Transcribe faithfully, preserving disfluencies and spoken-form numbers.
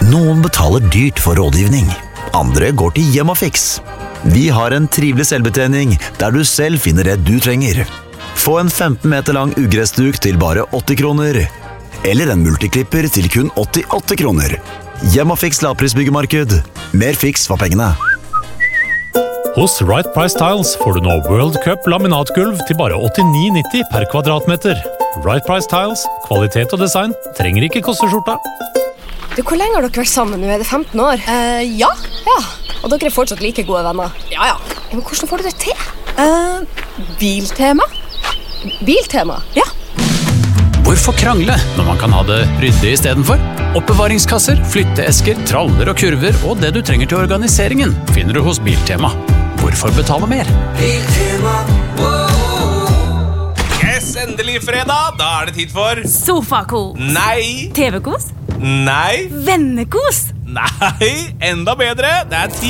Noen betaler dyrt for rådgivning. Andre går til Hjemmafix. Vi har en trivelig selvbetjening der du selv finner det du trenger. Få en femten meter lang ugressduk til bare åtti kroner. Eller en multiklipper til kun åttiåtte kroner. Hjemmafix lavprisbyggemarked. Mer fiks for pengene. Hos Right Price Tiles får du nå World Cup laminatgulv til bare åttini nitti per kvadratmeter. Right Price Tiles, kvalitet og design, trenger ikke kosteskjorta. Du, hvor lenge har dere vært sammen nå? Er det femten år? Uh, ja. Ja, og dere er fortsatt like gode venner? Ja, ja. Men hvordan får du det til? Uh, biltema. Biltema? Ja. Hvorfor krangle når man kan ha det ryddig i stedet for? Oppbevaringskasser, flytteesker, traller og kurver og det du trenger til organiseringen finner du hos Biltema. Hvorfor betale mer? Biltema, wow. Yes, endelig fredag. Da er det tid for Sofakos. Nei. T V-kos. Nei. Vennekos. Nei, enda bedre. Det er tid